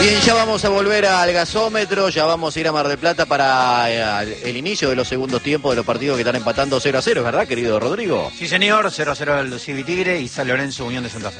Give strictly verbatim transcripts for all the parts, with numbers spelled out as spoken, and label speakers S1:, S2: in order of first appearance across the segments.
S1: Bien, ya vamos a volver al gasómetro, ya vamos a ir a Mar del Plata para eh, el inicio de los segundos tiempos de los partidos que están empatando cero a cero, ¿verdad, querido Rodrigo?
S2: Sí, señor, cero a cero el Civi Tigre y San Lorenzo Unión de Santa Fe.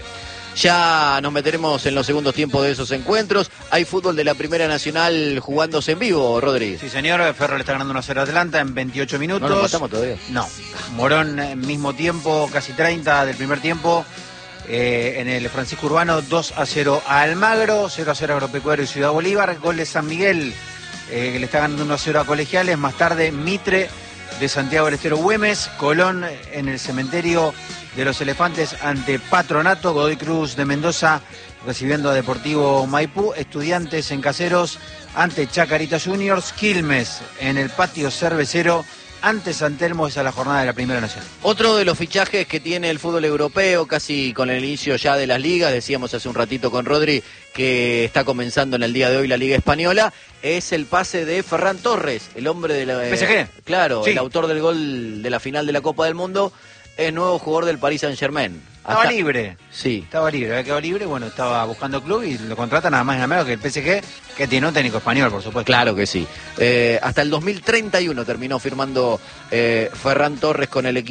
S1: Ya nos meteremos en los segundos tiempos de esos encuentros. Hay fútbol de la Primera Nacional jugándose en vivo, Rodri.
S2: Sí, señor, Ferro le está ganando uno a cero a Atlanta en veintiocho minutos.
S1: ¿No lo pasamos todavía?
S2: No, Morón en mismo tiempo, casi treinta del primer tiempo. Eh, en el Francisco Urbano, dos a cero a Almagro, cero a cero a Agropecuario y Ciudad Bolívar. Gol de San Miguel, eh, que le está ganando uno a cero a Colegiales. Más tarde, Mitre de Santiago del Estero Güemes. Colón en el Cementerio de los Elefantes ante Patronato. Godoy Cruz de Mendoza recibiendo a Deportivo Maipú. Estudiantes en Caseros ante Chacarita Juniors. Quilmes en el Patio Cervecero ante San Telmo. Esa es la jornada de la Primera Nacional.
S1: Otro de los fichajes que tiene el fútbol europeo, casi con el inicio ya de las ligas, decíamos hace un ratito con Rodri que está comenzando en el día de hoy la Liga Española, es el pase de Ferran Torres, el hombre de la...
S2: P S G.
S1: Claro,
S2: Sí.
S1: El autor del gol de la final de la Copa del Mundo, es nuevo jugador del Paris Saint-Germain.
S2: Estaba
S1: Hasta...
S2: libre.
S1: Sí.
S2: Estaba libre, había quedado libre, bueno, estaba buscando club y lo contrata nada más y nada menos que el P S G, que tiene un técnico español, por supuesto.
S1: Claro que sí. Eh, hasta el dos mil treinta y uno terminó firmando eh, Ferran Torres con el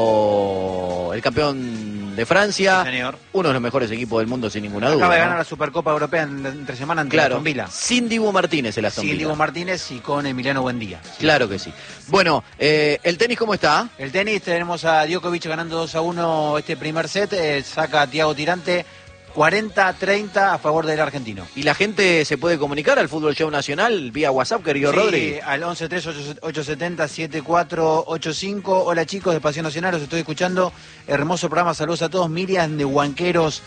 S1: equipo, el campeón de Francia.
S2: Sí, señor.
S1: Uno de los mejores equipos del mundo, sin ninguna duda.
S2: Acaba de
S1: ¿no?
S2: ganar la Supercopa Europea en, entre semana ante
S1: Claro,
S2: Aston Villa.
S1: sin Dibu Martínez el Aston
S2: Sin
S1: Villa.
S2: Diego Martínez y con Emiliano Buendía.
S1: Claro que sí. Bueno, eh, ¿el tenis cómo está?
S2: El tenis, tenemos a Djokovic ganando dos a uno este primer set, eh, saca a Thiago Tirante cuarenta a treinta a favor del argentino.
S1: ¿Y la gente se puede comunicar al Fútbol Show Nacional vía WhatsApp, querido
S2: Sí,
S1: Rodri?
S2: al once tres ocho siete cero siete cuatro ocho cinco. Hola chicos de Pasión Nacional, los estoy escuchando. Hermoso programa, saludos a todos. Miriam de Huanqueros,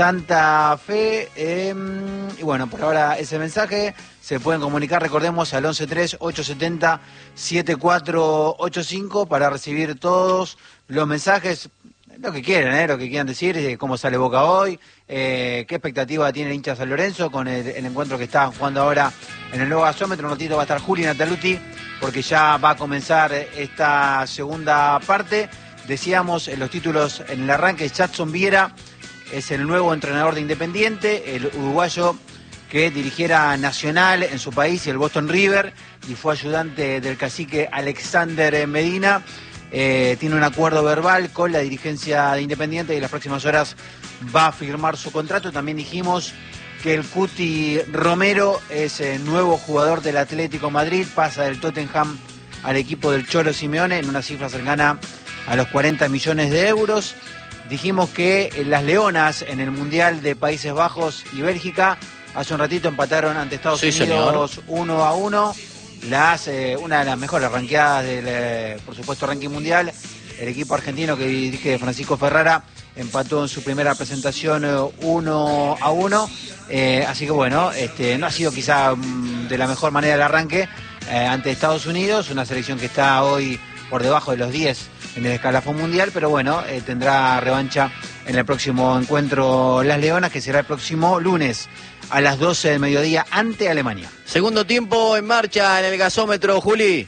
S2: Santa Fe. Eh, y bueno, por ahora ese mensaje. Se pueden comunicar, recordemos, al once tres ocho siete cero siete cuatro ocho cinco para recibir todos los mensajes. Lo que quieran, ¿eh? Lo que quieran decir, eh, cómo sale Boca hoy, eh, qué expectativa tiene el hincha San Lorenzo con el, el encuentro que está jugando ahora en el nuevo gasómetro. Un ratito va a estar Juli Nataluti porque ya va a comenzar esta segunda parte. Decíamos en los títulos en el arranque, Jadson Viera es el nuevo entrenador de Independiente, el uruguayo que dirigiera Nacional en su país y el Boston River y fue ayudante del cacique Alexander Medina. Eh, tiene un acuerdo verbal con la dirigencia de Independiente y en las próximas horas va a firmar su contrato. También dijimos que el Cuti Romero es el nuevo jugador del Atlético Madrid, pasa del Tottenham al equipo del Cholo Simeone en una cifra cercana a los cuarenta millones de euros. Dijimos que las Leonas en el Mundial de Países Bajos y Bélgica hace un ratito empataron ante Estados
S1: Sí,
S2: Unidos uno a uno. Las, eh, una de las mejores ranqueadas del, eh, por supuesto, ranking mundial. El equipo argentino que dirige Francisco Ferrara empató en su primera presentación eh, uno a uno. Eh, así que bueno, este, no ha sido quizá mm, de la mejor manera el arranque eh, ante Estados Unidos, una selección que está hoy por debajo de los diez en el escalafón mundial, pero bueno, eh, tendrá revancha en el próximo encuentro Las Leonas, que será el próximo lunes a las doce del mediodía ante Alemania.
S1: Segundo tiempo en marcha en el gasómetro, Juli.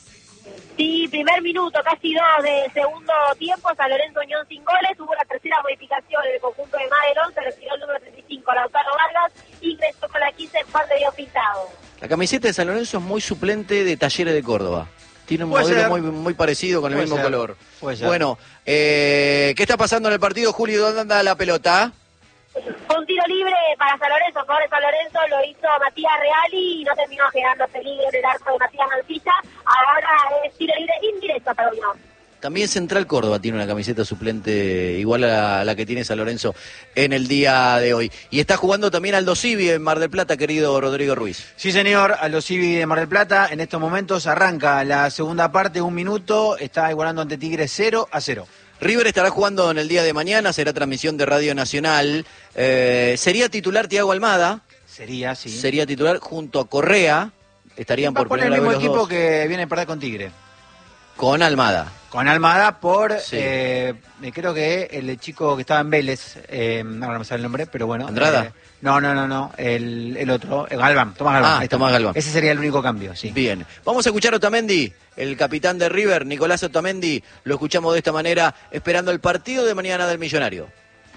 S3: Sí, primer minuto, casi dos del segundo tiempo, San Lorenzo Unión sin goles, hubo la tercera modificación en el conjunto de Madel once, retiró el número treinta y cinco, Lautaro Vargas, ingresó con la quince en Juan de Dios Pintado.
S1: La camiseta de San Lorenzo es muy suplente de Talleres de Córdoba. Tiene un
S2: Puede
S1: modelo
S2: ser.
S1: muy, muy parecido con el
S2: Puede
S1: mismo
S2: ser.
S1: color.
S2: Puede ser.
S1: Bueno, eh, ¿qué está pasando en el partido, Juli? ¿Dónde anda la pelota?
S3: Fue un tiro libre para San Lorenzo, a favor de San Lorenzo, lo hizo Matías Reali y no terminó generando peligro en el arco de Matías Mancilla. Ahora es tiro libre indirecto para Unión.
S1: También Central Córdoba tiene una camiseta suplente igual a la que tiene San Lorenzo en el día de hoy. Y está jugando también Aldo Civi en Mar del Plata, querido Rodrigo Ruiz.
S2: Sí, señor, Aldo Civi de Mar del Plata. En estos momentos arranca la segunda parte, un minuto, está igualando ante Tigre cero a cero.
S1: River estará jugando en el día de mañana, será transmisión de Radio Nacional. Eh, sería titular Thiago Almada.
S2: Sería, sí.
S1: Sería titular junto a Correa. Estarían
S2: Va
S1: por
S2: por el
S1: primera
S2: mismo
S1: vez los
S2: equipo
S1: dos.
S2: que viene a perder con Tigre.
S1: Con Almada.
S2: Con Almada por,
S1: Sí.
S2: eh, creo que el chico que estaba en Vélez, eh, ahora no me sale el nombre, pero bueno.
S1: ¿Andrada?
S2: eh, no, no, no, no, el, el otro, el Galván, Tomás Galván.
S1: Ah,
S2: ahí está.
S1: Tomás Galván.
S2: Ese sería el único cambio, sí.
S1: Bien. Vamos a escuchar a Otamendi, el capitán de River, Nicolás Otamendi. Lo escuchamos de esta manera, esperando el partido de mañana del Millonario.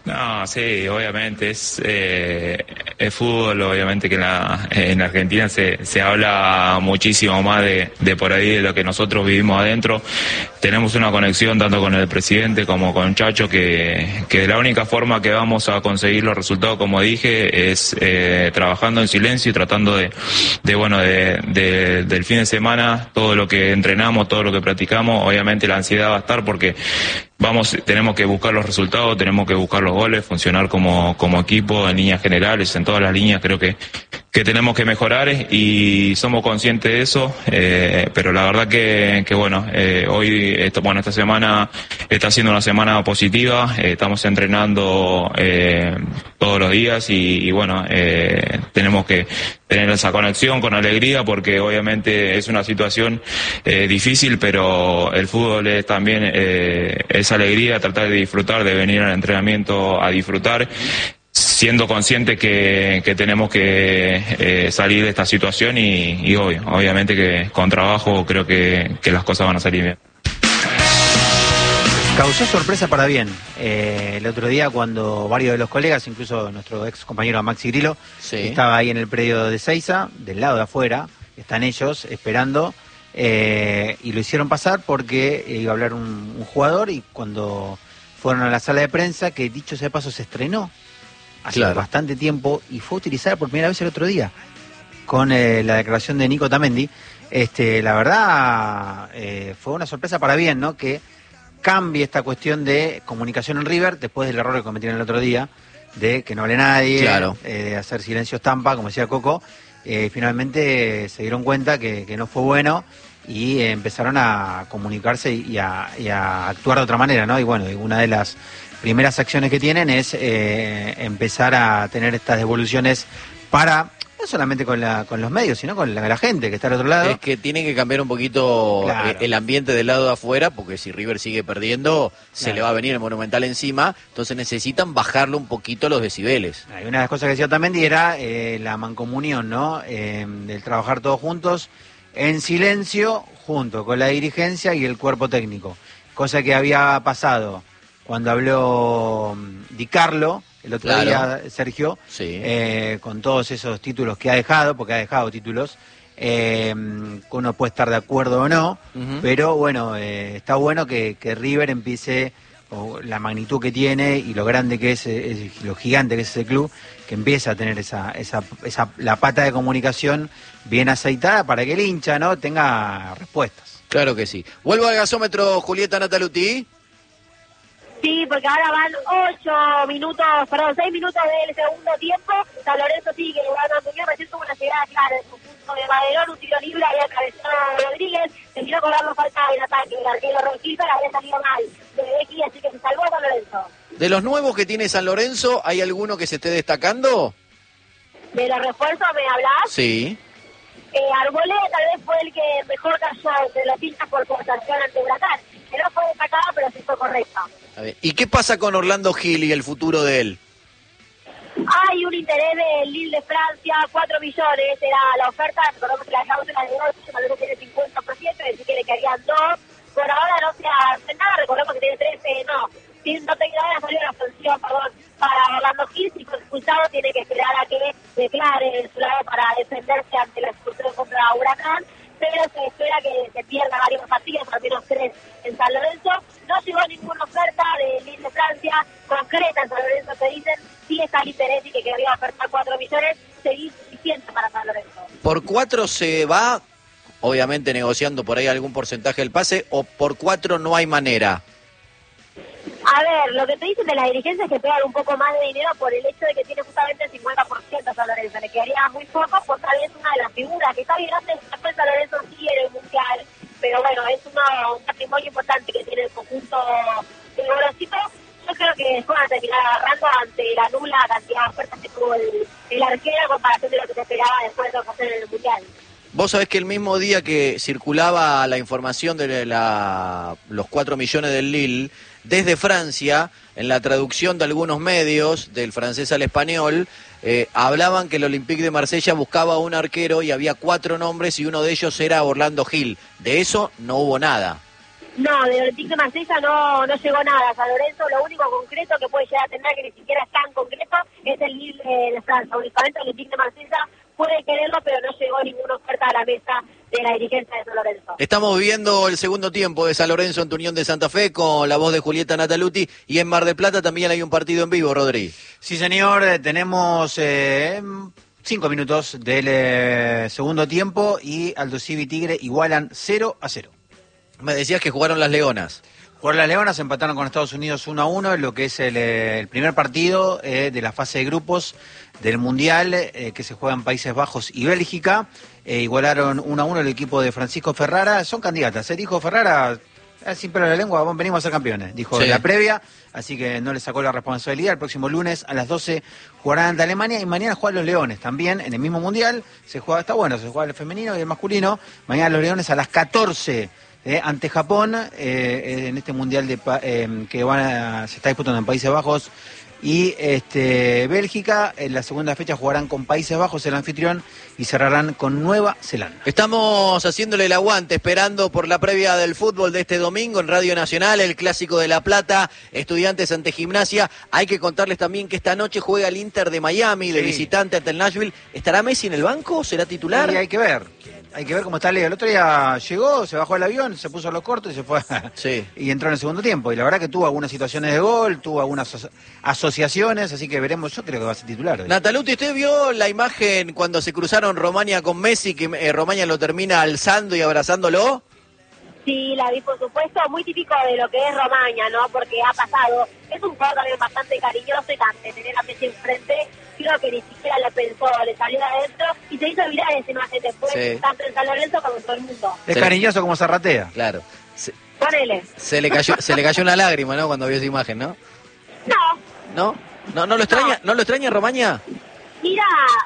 S4: No, sí, obviamente es, eh, es fútbol, obviamente que en, la, en Argentina se, se habla muchísimo más de, de por ahí de lo que nosotros vivimos adentro. Tenemos una conexión tanto con el presidente como con Chacho que, que la única forma que vamos a conseguir los resultados, como dije, es eh, trabajando en silencio y tratando de, de bueno, de, de, del fin de semana, todo lo que entrenamos, todo lo que practicamos, obviamente la ansiedad va a estar porque vamos, tenemos que buscar los resultados, tenemos que buscar los goles, funcionar como, como equipo en líneas generales, en todas las líneas creo que, que tenemos que mejorar y somos conscientes de eso, eh, pero la verdad que, que bueno, eh, hoy, esto, bueno, esta semana está siendo una semana positiva, eh, estamos entrenando eh, todos los días y, y bueno, eh, tenemos que tener esa conexión con alegría porque obviamente es una situación eh, difícil, pero el fútbol es también eh, esa alegría, tratar de disfrutar, de venir al entrenamiento a disfrutar, siendo consciente que, que tenemos que eh, salir de esta situación y, y hoy, obviamente que con trabajo creo que, que las cosas van a salir bien.
S2: Causó sorpresa para bien. Eh, el otro día cuando varios de los colegas, incluso nuestro ex compañero Maxi Grillo,
S1: sí.
S2: estaba ahí en el predio de Seiza, del lado de afuera, están ellos esperando, eh, y lo hicieron pasar porque iba a hablar un, un jugador y cuando fueron a la sala de prensa, que dicho sea de paso se estrenó hace
S1: claro.
S2: bastante tiempo y fue utilizada por primera vez el otro día con eh, la declaración de Nico Tamendi. Este, la verdad eh, fue una sorpresa para bien, ¿no? Que cambie esta cuestión de comunicación en River después del error que cometieron el otro día de que no hable nadie,
S1: claro.
S2: eh, de hacer silencio estampa, como decía Coco. Eh, finalmente se dieron cuenta que, que no fue bueno y eh, empezaron a comunicarse y a, y a actuar de otra manera, ¿no? Y bueno, una de las primeras acciones que tienen es eh, empezar a tener estas devoluciones para, no solamente con la con los medios, sino con la, la gente que está al otro lado.
S1: Es que tiene que cambiar un poquito
S2: claro.
S1: el ambiente del lado de afuera, porque si River sigue perdiendo, se
S2: claro.
S1: le va a venir el Monumental encima, entonces necesitan bajarle un poquito los decibeles.
S2: Hay una de las cosas que decía Tamendi era eh, la mancomunión, ¿no? Eh, del trabajar todos juntos, en silencio, junto con la dirigencia y el cuerpo técnico. Cosa que había pasado cuando habló Di Carlo, el otro
S1: claro.
S2: día, Sergio,
S1: sí.
S2: eh, con todos esos títulos que ha dejado, porque ha dejado títulos, eh, uno puede estar de acuerdo o no, uh-huh. pero bueno, eh, está bueno que, que River empiece, o la magnitud que tiene y lo grande que es, es, lo gigante que es ese club, que empiece a tener esa, esa, esa la pata de comunicación bien aceitada para que el hincha, ¿no?, tenga respuestas.
S1: Claro que sí. Vuelvo al gasómetro, Julieta Nataluti.
S3: Sí, porque ahora van ocho minutos, perdón, seis minutos del segundo tiempo. San Lorenzo sigue ganando bien, recién tuvo una llegada clara del conjunto de Maderón, un tiro libre, había atravesado Rodríguez, se tiró con darlo falta en ataque, el arquero Roquita había salido mal de Becky, así que se salvó San Lorenzo.
S1: De los nuevos que tiene San Lorenzo, ¿hay alguno que se esté destacando?
S3: ¿De los refuerzos me hablás?
S1: Sí.
S3: Eh, Arboleda tal vez fue el que mejor cayó entre los hinchas por cooptación ante Huracán, que no fue destacado, pero sí fue correcto.
S1: A ver, ¿y qué pasa con Orlando Gil y el futuro de él?
S3: Hay un interés del Lille de Francia, cuatro millones era la oferta, recordemos que la cláusula de negocio Maduro tiene cincuenta por ciento, es decir que le quedarían dos. Por ahora no se hace nada, recordemos que tiene trece, no, no tengo nada, salió la sanción, perdón, para Orlando Gil, si fue expulsado tiene que esperar a que declare su lado para defenderse ante la expulsión contra Huracán, pero se espera que se pierda varios partidos, al menos tres en San Lorenzo. No llegó ninguna oferta de Lille de Francia concreta en San Lorenzo, se dicen, sí está el interés y que quería ofertar cuatro millones, sería suficiente para San Lorenzo.
S1: ¿Por cuatro se va, obviamente negociando por ahí algún porcentaje del pase, o por cuatro no hay manera?
S3: A ver, lo que te dicen de la dirigencia es que pegan un poco más de dinero por el hecho de que tiene justamente el cincuenta por ciento San Lorenzo. Le quedaría muy poco por tal vez una de las figuras que está bien antes, después San Lorenzo sí en el Mundial, pero bueno, es una, un patrimonio importante que tiene el conjunto de Gorosito. Yo creo que van a terminar agarrando ante la nula cantidad de ofertas que tuvo el, el arquero a comparación de lo que se esperaba después de hacer en el Mundial.
S1: Vos sabés que el mismo día que circulaba la información de la, los cuatro millones del Lille, desde Francia, en la traducción de algunos medios, del francés al español, eh, hablaban que el Olympique de Marsella buscaba un arquero y había cuatro nombres y uno de ellos era Orlando Gil. De eso no hubo nada.
S3: No, de Olympique de Marsella no, no llegó nada. San Lorenzo, lo único concreto que puede llegar a tener, que ni siquiera es tan concreto, es el Lille de, de Francia. Únicamente Olympique de Marsella puede quererlo, pero no llegó ninguna oferta a la mesa de la dirigencia de San Lorenzo.
S1: Estamos viendo el segundo tiempo de San Lorenzo en Unión de Santa Fe con la voz de Julieta Nataluti, y en Mar del Plata también hay un partido en vivo, Rodri.
S2: Sí, señor, tenemos eh, cinco minutos del eh, segundo tiempo y Aldo Civi y Tigre igualan cero a cero.
S1: Me decías que jugaron las Leonas.
S2: Jugaron las Leonas, empataron con Estados Unidos uno a uno, en lo que es el, el primer partido eh, de la fase de grupos del Mundial, eh, que se juega en Países Bajos y Bélgica. Eh, igualaron uno a uno el equipo de Francisco Ferrara. Son candidatas, ¿eh? Dijo Ferrara, eh, sin pelo en la lengua, venimos a ser campeones, dijo
S1: sí.
S2: en la previa, así que no le sacó la responsabilidad. El próximo lunes a las doce jugarán ante Alemania y mañana juegan los Leones también en el mismo Mundial. Se juega, está bueno, se juega el femenino y el masculino. Mañana los Leones a las catorce. Eh, ante Japón, eh, en este mundial de eh, que van a, se está disputando en Países Bajos y este, Bélgica. En la segunda fecha jugarán con Países Bajos, el anfitrión, y cerrarán con Nueva Zelanda.
S1: Estamos haciéndole el aguante, esperando por la previa del fútbol de este domingo en Radio Nacional, el Clásico de La Plata, Estudiantes ante Gimnasia. Hay que contarles también que esta noche juega el Inter de Miami, de sí. visitante ante el Nashville. ¿Estará Messi en el banco? ¿Será titular?
S2: Sí, hay que ver. Hay que ver cómo está Leo. El otro día llegó, se bajó del avión, se puso los cortos y se fue.
S1: Sí.
S2: Y entró en el segundo tiempo. Y la verdad que tuvo algunas situaciones de gol, tuvo algunas aso asociaciones, así que veremos. Yo creo que va a ser titular hoy.
S1: Nataluti, ¿usted vio la imagen cuando se cruzaron Romaña con Messi, que eh, Romaña lo termina alzando y abrazándolo?
S3: Sí, la vi, por supuesto, muy típico de lo que es Romaña, ¿no? Porque ha pasado, es un jugador también bastante cariñoso y también tener a Messi enfrente, creo que ni siquiera lo pensó, le salió de adentro y se hizo viral esa imagen después, sí. tanto en San Lorenzo como en todo el mundo.
S2: Es se cariñoso le... como Zarratea.
S1: Claro. Se...
S3: Ponele.
S1: Se le cayó, se le cayó una lágrima, ¿no? Cuando vio esa imagen, ¿no?
S3: No.
S1: ¿No? ¿No, no lo extraña? ¿No, ¿No lo extraña Romaña?
S3: Mira,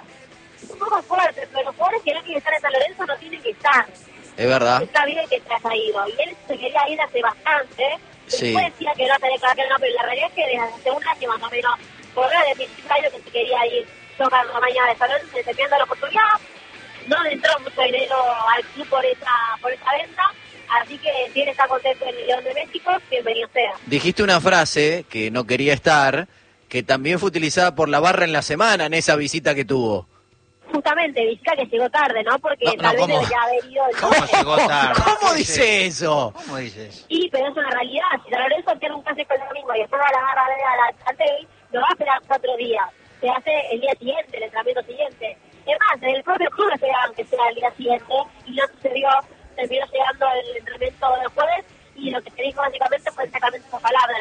S3: un poco fuerte, pero los jugadores que no quieren estar en San Lorenzo no tienen que estar.
S1: Es verdad.
S3: Está bien que te haya ido. Y él se quería ir hace bastante.
S1: Sí.
S3: Después decía que no tenía que no, pero la realidad es que desde hace un año más o menos, por de principio año que se quería ir tocar la mañana de San Lorenzo, se te pidiendo la oportunidad. No le entró mucho dinero al club por esa, por esa venta. Así que si él está contento en el León de México, bienvenido sea.
S1: Dijiste una frase que no quería estar, que también fue utilizada por la barra en la semana en esa visita que tuvo.
S3: Justamente, visita que llegó tarde, ¿no? Porque
S2: no,
S3: tal
S2: no,
S3: vez debería haber ido el
S2: ¿Cómo llegó tarde?
S1: ¿Cómo dice eso?
S2: ¿Cómo dice eso?
S3: Sí, pero es una realidad. Si San Lorenzo tiene un clásico el domingo y después va a la barra de la Antel, lo va a esperar cuatro días. Se hace el día siguiente, el entrenamiento siguiente. Es más, en el propio club esperaban que sea el día siguiente y no sucedió. Terminó llegando el entrenamiento del jueves y lo que se dijo básicamente fue exactamente esa palabra.